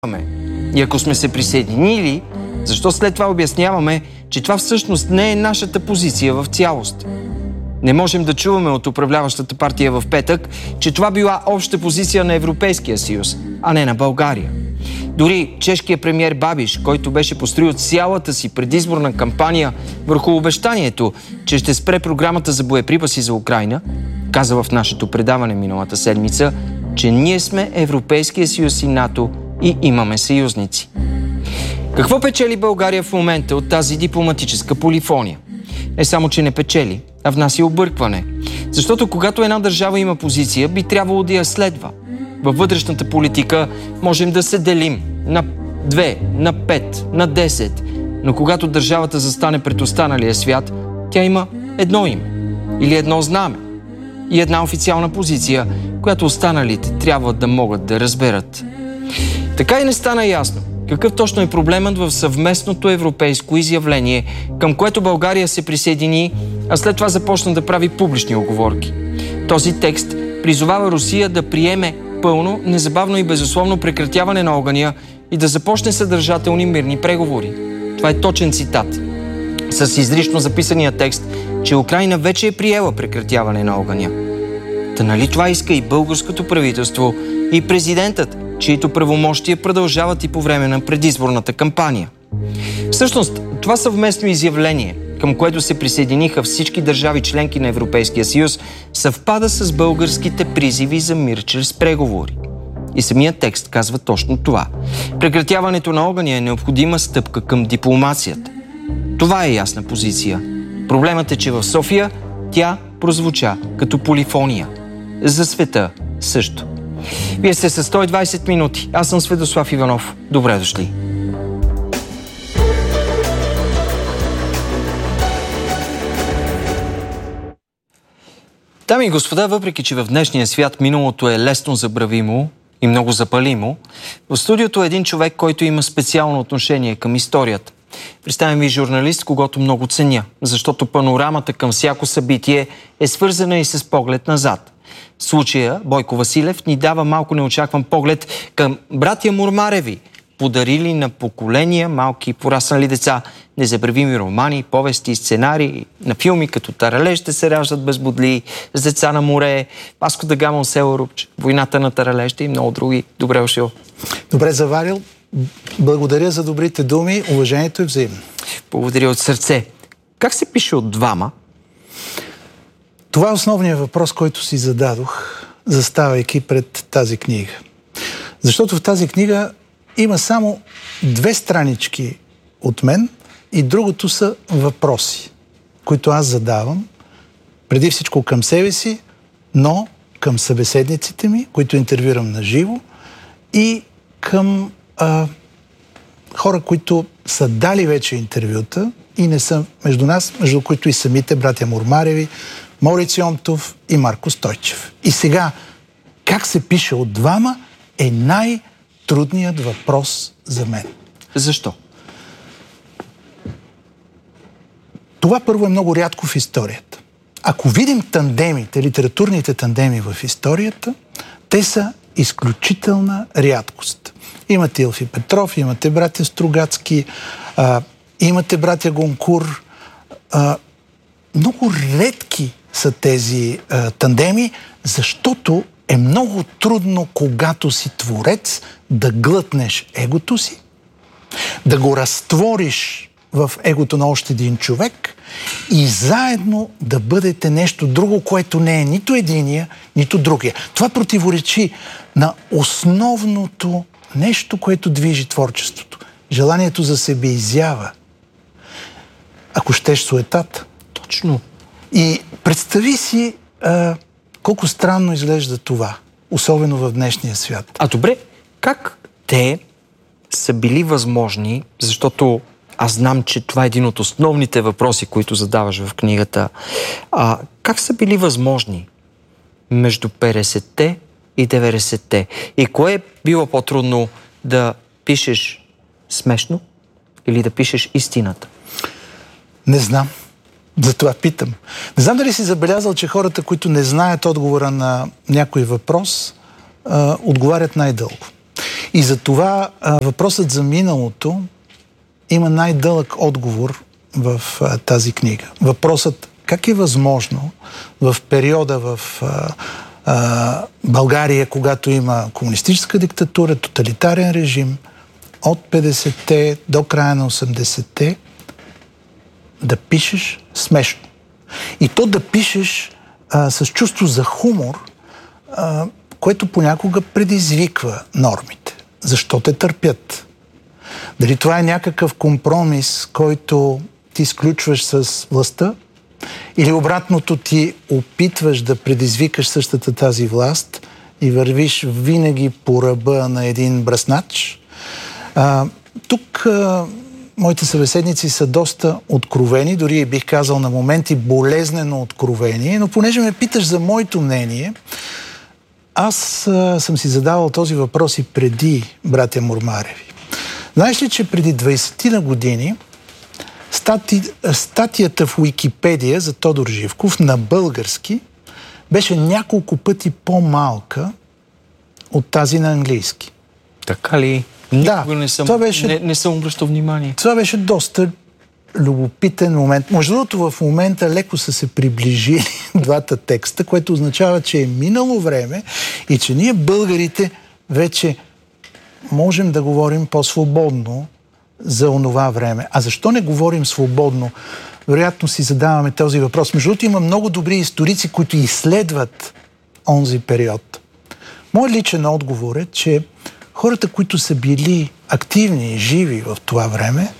И ако сме се присъединили, защо след това обясняваме, че това всъщност не е нашата позиция в цялост? Не можем да чуваме от управляващата партия в петък, че това била обща позиция на Европейския съюз, а не на България. Дори чешкият премиер Бабиш, който беше построил цялата си предизборна кампания върху обещанието, че ще спре програмата за боеприпаси за Украйна, каза в нашето предаване миналата седмица, че ние сме Европейския съюз и НАТО и имаме съюзници. Какво печели България в момента от тази дипломатическа полифония? Не само, че не печели, а внася объркване. Защото когато една държава има позиция, би трябвало да я следва. Във вътрешната политика можем да се делим на 2, на 5, на 10, но когато държавата застане пред останалия свят, тя има едно име или едно знаме и една официална позиция, която останалите трябва да могат да разберат. Така и не стана ясно какъв точно е проблемът в съвместното европейско изявление, към което България се присъедини, а след това започна да прави публични уговорки. Този текст призовава Русия да приеме пълно, незабавно и безусловно прекратяване на огъня и да започне съдържателни мирни преговори. Това е точен цитат. С изрично записания текст, че Украйна вече е приела прекратяване на огъня. Та нали това иска и българското правителство, и президентът, чието правомощия продължават и по време на предизборната кампания. Всъщност, това съвместно изявление, към което се присъединиха всички държави членки на Европейския съюз, съвпада с българските призиви за мир чрез преговори. И самият текст казва точно това. Прекратяването на огъня е необходима стъпка към дипломацията. Това е ясна позиция. Проблемът е, че в София тя прозвуча като полифония. За света също. Вие сте с 120 минути. Аз съм Светослав Иванов. Добре дошли. Дами и господа, въпреки че в днешния свят миналото е лесно забравимо и много запалимо, в студиото е един човек, който има специално отношение към историята. Представям ви журналист, когото много ценя, защото панорамата към всяко събитие е свързана и с поглед назад. В случая Бойко Василев ни дава малко неочакван поглед към братя Мурмареви, подарили на поколения малки пораснали деца незабравими романи, повести, сценарии, на филми като Таралеж ще се раждат без бодли, С деца на море, Васко да Гама, село Рупче, Войната на Таралеща и много други. Добре дошъл. Добре заварил. Благодаря за добрите думи. Уважението е взаимно. Благодаря от сърце. Как се пише от двама? Това е основният въпрос, който си зададох, заставайки пред тази книга. Защото в тази книга има само 2 странички от мен и другото са въпроси, които аз задавам, преди всичко към себе си, но към събеседниците ми, които интервюрам на живо, и към хора, които са дали вече интервюта и не са между нас, между които и самите братя Мурмареви, Мориц Йомтов и Марко Стойчев. И сега, как се пише от двама е най-трудният въпрос за мен. Защо? Това първо е много рядко в историята. Ако видим тандемите, литературните тандеми в историята, те са изключителна рядкост. Имате Илф и Петров, имате братя Стругацки, имате братя Гонкур. Много редки са тези тандеми, защото е много трудно, когато си творец, да глътнеш егото си, да го разтвориш в егото на още един човек и заедно да бъдете нещо друго, което не е нито единия, нито другия. Това противоречи на основното нещо, което движи творчеството. Желанието за себеизява. Ако щеш суетата. Точно. И представи си колко странно изглежда това, особено в днешния свят. А добре, как те са били възможни, защото аз знам, че това е един от основните въпроси, които задаваш в книгата. Как са били възможни между 50-те и 90-те? И кое е било по-трудно, да пишеш смешно или да пишеш истината? Не знам. Затова питам. Не знам дали си забелязал, че хората, които не знаят отговора на някой въпрос, отговарят най-дълго. И за това въпросът за миналото има най-дълъг отговор в тази книга. Въпросът как е възможно в периода в България, когато има комунистическа диктатура, тоталитарен режим, от 50-те до края на 80-те, да пишеш смешно. И то да пишеш с чувство за хумор, което понякога предизвиква нормите. Защо те търпят? Дали това е някакъв компромис, който ти сключваш с властта? Или обратното, ти опитваш да предизвикаш същата тази власт и вървиш винаги по ръба на един бръснач? Тук моите събеседници са доста откровени, дори бих казал на моменти болезнено откровени, но понеже ме питаш за моето мнение, аз съм си задавал този въпрос и преди братя Мормареви. Знаеш ли, че преди 20 години статията в Уикипедия за Тодор Живков на български беше няколко пъти по-малка от тази на английски? Така ли? Никога не съм обръщал внимание. Това беше доста любопитен момент. Между другото, в момента леко са се приближили двата текста, което означава, че е минало време и че ние, българите, вече можем да говорим по-свободно за онова време. А защо не говорим свободно? Вероятно си задаваме този въпрос. Между другото, има много добри историци, които изследват онзи период. Моят личен отговор е, че хората, които са били активни и живи в това време,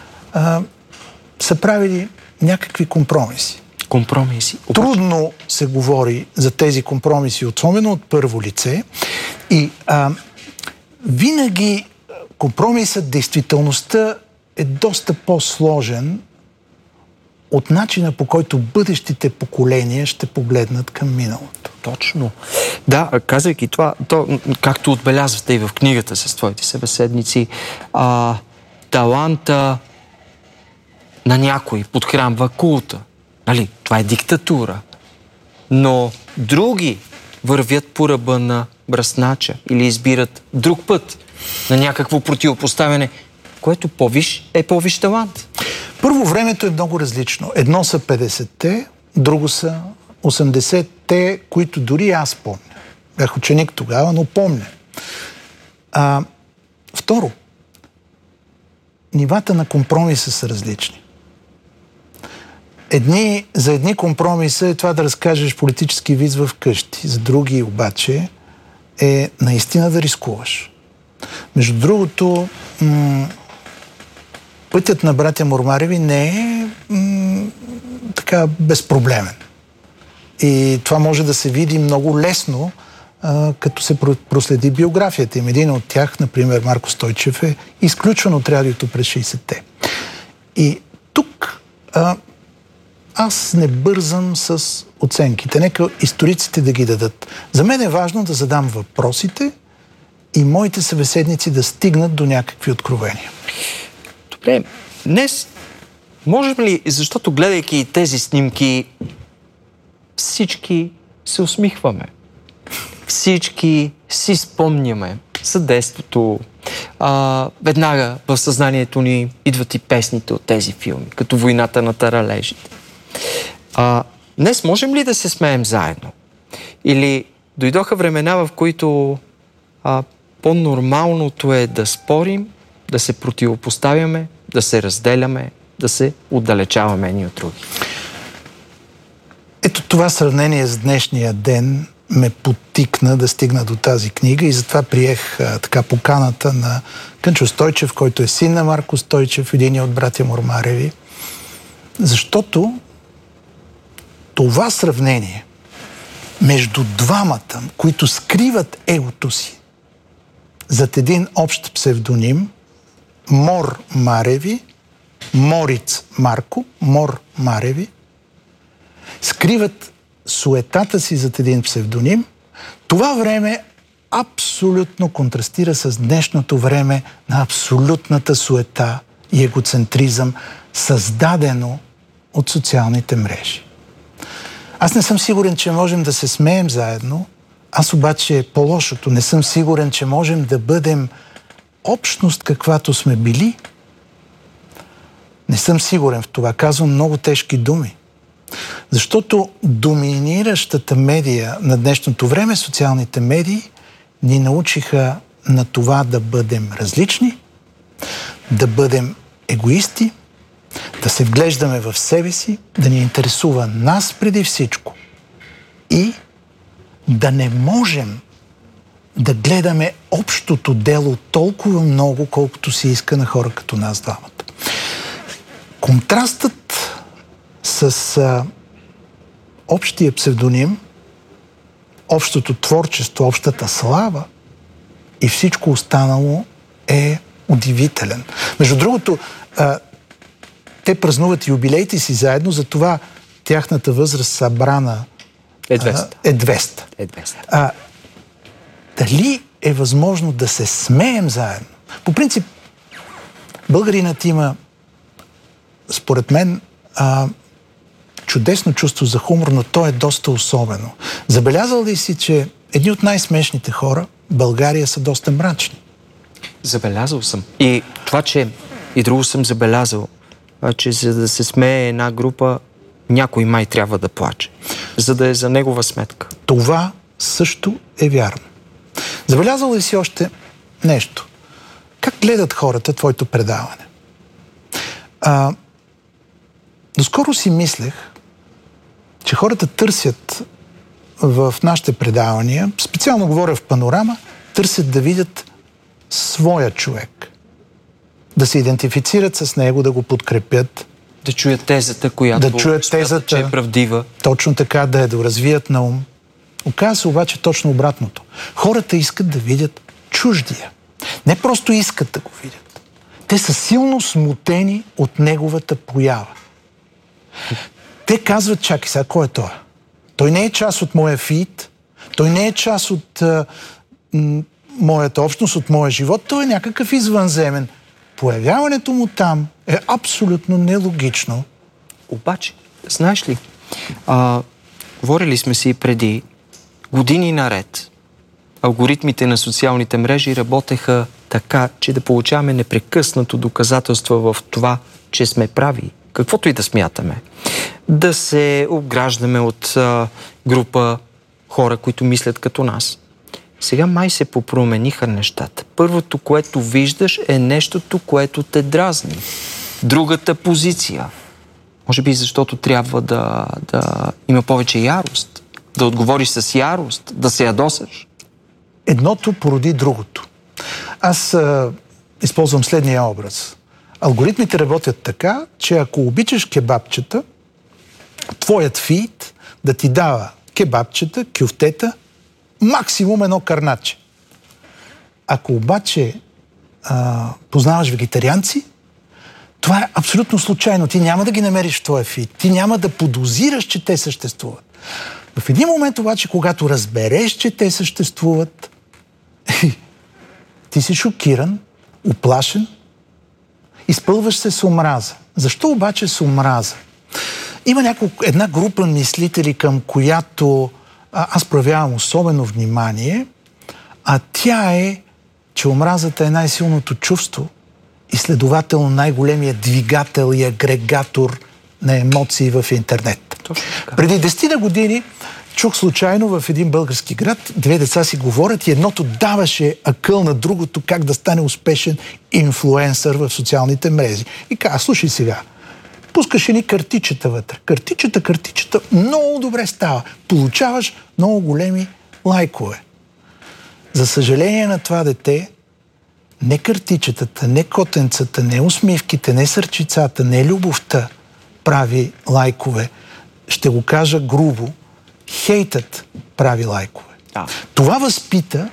са правили някакви компромиси. Компромиси? Трудно се говори за тези компромиси, особено от първо лице. И винаги компромисът, действителността е доста по-сложен от начина, по който бъдещите поколения ще погледнат към миналото. Точно. Да, казвайки това, както отбелязвате и в книгата с твоите събеседници, таланта на някой подхранва култа. Нали? Това е диктатура. Но други вървят по ръба на бръснача или избират друг път на някакво противопоставяне, което е по-висш талант. Първо, времето е много различно. Едно са 50-те, друго са 80-те, които дори аз помня. Бях ученик тогава, но помня. Второ, нивата на компромиса са различни. За едни компромиса е това да разкажеш политически виц в къщи. За други обаче е наистина да рискуваш. Между другото, пътят на братя Мормареви не е така безпроблемен. И това може да се види много лесно, като се проследи биографията им. Един от тях, например Марко Стойчев, е изключван от радиото през 60-те. И тук аз не бързам с оценките. Нека историците да ги дадат. За мен е важно да задам въпросите и моите събеседници да стигнат до някакви откровения. Добре, днес можем ли, защото гледайки тези снимки, всички се усмихваме. Всички си спомняме за детството. Веднага в съзнанието ни идват и песните от тези филми, като Войната на таралежите. Днес можем ли да се смеем заедно? Или дойдоха времена, в които по-нормалното е да спорим, да се противопоставяме, да се разделяме, да се отдалечаваме едни от други? Ето това сравнение с днешния ден ме подтикна да стигна до тази книга и затова приех така поканата на Кънчо Стойчев, който е син на Марко Стойчев, един от братя Мормареви. Защото това сравнение между двамата, които скриват егото си зад един общ псевдоним, Мор Мареви, Мориц Марко, Мор Мареви, скриват суетата си зад един псевдоним, това време абсолютно контрастира с днешното време на абсолютната суета и егоцентризъм, създадено от социалните мрежи. Аз не съм сигурен, че можем да се смеем заедно, Аз обаче по-лошото. Не съм сигурен, че можем да бъдем общност, каквато сме били. Не съм сигурен в това. Казвам много тежки думи. Защото доминиращата медия на днешното време, социалните медии, ни научиха на това да бъдем различни, да бъдем егоисти, да се вглеждаме в себе си, да ни интересува нас преди всичко и да не можем да гледаме общото дело толкова много, колкото се иска на хора като нас двамата. Контрастът с общия псевдоним, общото творчество, общата слава и всичко останало е удивителен. Между другото, те празнуват юбилеите си заедно, затова тяхната възраст събрана е 200. Дали е възможно да се смеем заедно? По принцип, българинът има, според мен, чудесно чувство за хумор, но то е доста особено. Забелязал ли си, че едни от най-смешните хора в България са доста мрачни? Забелязал съм. И това, че и друго съм забелязал, че за да се смее една група, някой май трябва да плаче, за да е за негова сметка. Това също е вярно. Забелязал ли си още нещо? Как гледат хората твоето предаване? Доскоро си мислех, че хората търсят в нашите предавания, специално говоря в Панорама, търсят да видят своя човек. Да се идентифицират с него, да го подкрепят. Да чуят тезата, която че е правдива. Точно така, да я доразвият на ум. Оказва се обаче точно обратното. Хората искат да видят чуждия. Не просто искат да го видят. Те са силно смутени от неговата поява. Те казват, чакай сега, кой е той? Той не е част от моя фид, той не е част от моята общност, от моя живот, той е някакъв извънземен. Появяването му там е абсолютно нелогично. Обаче, знаеш ли, говорили сме си преди години наред. Алгоритмите на социалните мрежи работеха така, че да получаваме непрекъснато доказателства в това, че сме прави. Каквото и да смятаме. Да се обграждаме от група хора, които мислят като нас. Сега май се попромениха нещата. Първото, което виждаш, е нещото, което те дразни. Другата позиция. Може би защото трябва да има повече ярост. Да отговориш с ярост, да се ядосаш. Едното породи другото. Аз използвам следния образ. Алгоритмите работят така, че ако обичаш кебабчета, твоят фид да ти дава кебабчета, кюфтета, максимум едно карначе. Ако обаче познаваш вегетарианци, това е абсолютно случайно. Ти няма да ги намериш в твоя фид. Ти няма да подозираш, че те съществуват. В един момент обаче, когато разбереш, че те съществуват, ти си шокиран, уплашен, изпълваш се с омраза. Защо обаче с омраза? Има една група мислители, към която аз проявявам особено внимание, а тя е, че омразата е най-силното чувство и следователно най-големия двигател и агрегатор на емоции в интернет. Преди 10 години чух случайно в един български град, две деца си говорят и едното даваше акъл на другото как да стане успешен инфлуенсър в социалните мрежи. И каза, слушай сега, пускаш едни картичета вътре. Картичета, много добре става. Получаваш много големи лайкове. За съжаление на това дете, не картичетата, не котенцата, не усмивките, не сърчицата, не любовта прави лайкове. Ще го кажа грубо, хейтът прави лайкове. Да. Това възпита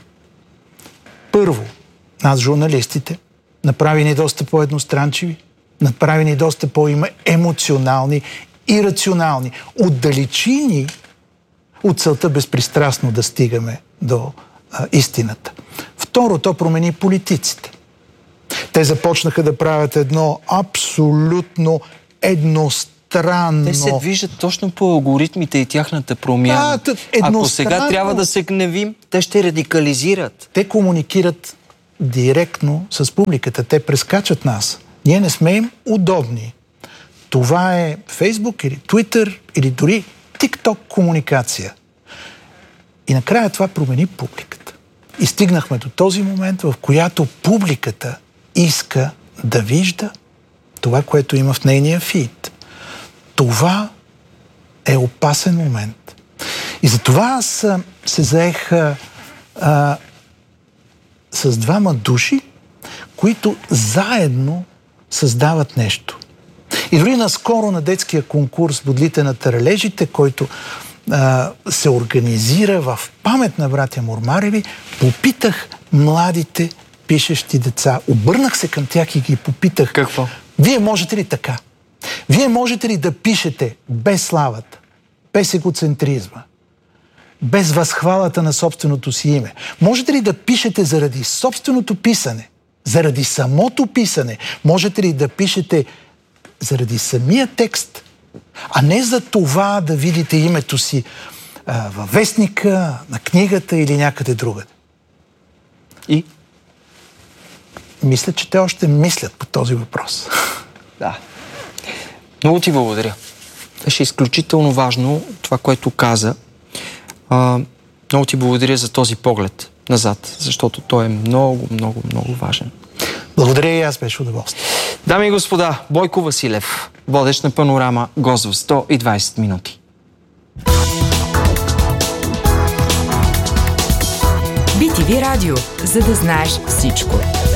първо нас, журналистите, направени доста по-едностранчиви, направени доста по-емоционални и рационални. Отдалечи ни от целта безпристрастно да стигаме до истината. Второ, то промени политиците. Те започнаха да правят едно абсолютно едностранно. Те се движат точно по алгоритмите и тяхната промяна. Ако сега трябва да се гневим, те ще радикализират. Те комуникират директно с публиката. Те прескачат нас. Ние не сме им удобни. Това е Фейсбук или Твитър или дори TikTok комуникация. И накрая това промени публиката. И стигнахме до този момент, в която публиката иска да вижда това, което има в нейния фид. Това е опасен момент. И затова аз се заех с двама души, които заедно създават нещо. И дори наскоро на детския конкурс "Бодлите на таралежите", който се организира в памет на братя Мормареви, попитах младите пишещи деца. Обърнах се към тях и ги попитах: какво? Вие можете ли така? Вие можете ли да пишете без славата, без егоцентризма, без възхвалата на собственото си име? Можете ли да пишете заради собственото писане, заради самото писане? Можете ли да пишете заради самия текст, а не за това да видите името си във вестника, на книгата или някъде другаде? И? Мисля, че те още мислят по този въпрос. Да. Много ти благодаря. Беше изключително важно това, което каза. Много ти благодаря за този поглед назад, защото той е много, много, много важен. Благодаря и аз, беше удоволствие. Дами и господа, Бойко Василев, водещ на Панорама, гост в 120 минути. BTV Радио, за да знаеш всичко.